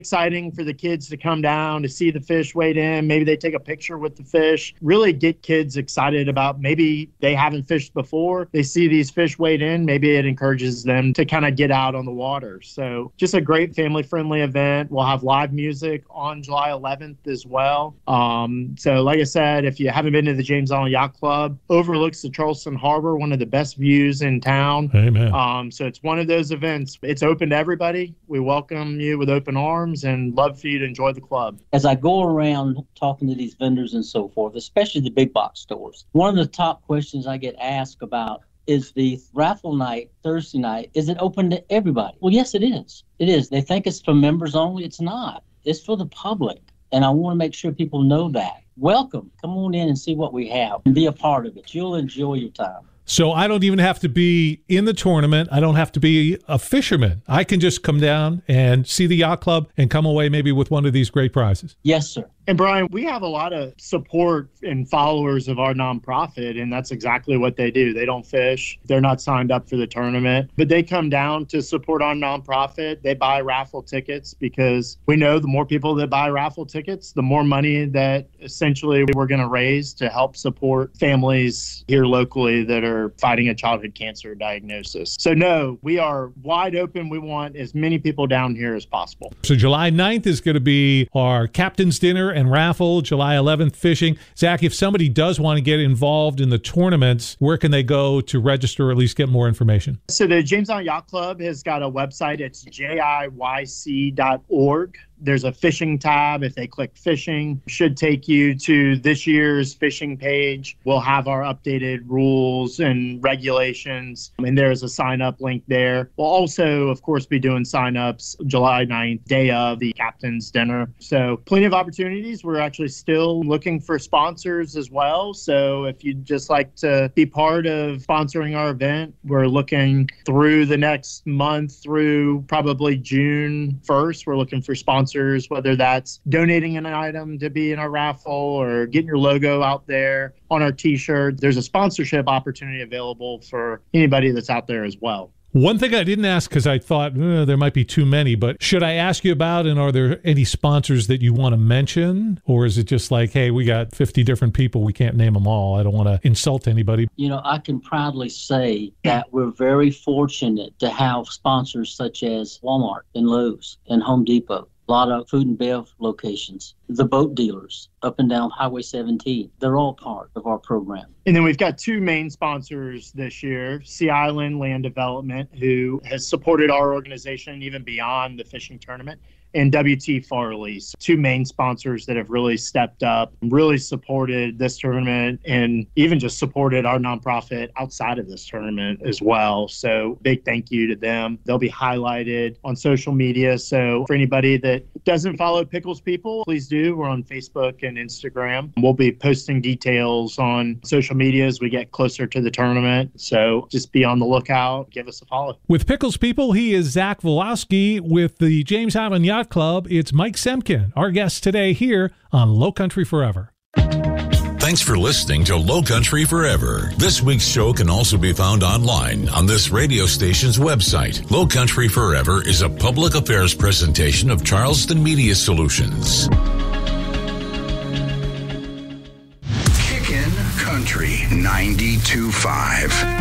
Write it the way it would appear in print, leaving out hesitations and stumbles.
exciting for the kids to come down to see the fish wade in. Maybe they take a picture with the fish. Really get kids excited about maybe they haven't fished before. They see these fish wade in. Maybe it encourages them to kind of get out on the water. So just a great family-friendly event. We'll have live music on July 11th as well. So like I said, if you haven't been to the James Island Yacht Club, overlooks the Charleston Harbor, one of the best views in town. Amen. So it's one of those events. It's open to everybody. We welcome you with open arms and love for you to enjoy the club. As I go around talking to these vendors and so forth, especially the big box stores, one of the top questions I get asked about is the raffle night, Thursday night, is it open to everybody? Well, yes, it is. It is. They think it's for members only. It's not. It's for the public. And I want to make sure people know that. Welcome. Come on in and see what we have and be a part of it. You'll enjoy your time. So I don't even have to be in the tournament. I don't have to be a fisherman. I can just come down and see the yacht club and come away maybe with one of these great prizes. Yes, sir. And Brian, we have a lot of support and followers of our nonprofit, and that's exactly what they do. They don't fish. They're not signed up for the tournament, but they come down to support our nonprofit. They buy raffle tickets because we know the more people that buy raffle tickets, the more money that essentially we're going to raise to help support families here locally that are fighting a childhood cancer diagnosis. So no, we are wide open. We want as many people down here as possible. So July 9th is going to be our captain's dinner and raffle. July 11th, fishing. Zach, if somebody does want to get involved in the tournaments, where can they go to register or at least get more information? So the James Island Yacht Club has got a website. It's jiyc.org. There's a fishing tab. If they click fishing, should take you to this year's fishing page. We'll have our updated rules and regulations, and there's a sign-up link there. We'll also, of course, be doing sign-ups July 9th, day of the captain's dinner. So plenty of opportunities. We're actually still looking for sponsors as well. So if you'd just like to be part of sponsoring our event, we're looking through the next month through probably June 1st. We're looking for sponsors, whether that's donating an item to be in our raffle or getting your logo out there on our t-shirt. There's a sponsorship opportunity available for anybody that's out there as well. One thing I didn't ask because I thought there might be too many, but should I ask you about, and are there any sponsors that you want to mention? Or is it just like, hey, we got 50 different people, we can't name them all. I don't want to insult anybody. You know, I can proudly say that we're very fortunate to have sponsors such as Walmart and Lowe's and Home Depot. A lot of food and bev locations, the boat dealers up and down Highway 17. They're all part of our program. And then we've got two main sponsors this year, Sea Island Land Development, who has supported our organization even beyond the fishing tournament, and WT Farley, two main sponsors that have really stepped up, really supported this tournament, and even just supported our nonprofit outside of this tournament as well. So big thank you to them. They'll be highlighted on social media. So for anybody that doesn't follow Pickles People, please do. We're on Facebook and Instagram. We'll be posting details on social media as we get closer to the tournament. So just be on the lookout. Give us a follow. With Pickles People, he is Zach Volosky. With the James Island Yacht Club, it's Mike Semkin, our guest today here on Low Country Forever. Thanks for listening to Low Country Forever. This week's show can also be found online on this radio station's website. Low Country Forever is a public affairs presentation of Charleston Media Solutions. Kickin' Country 92.5.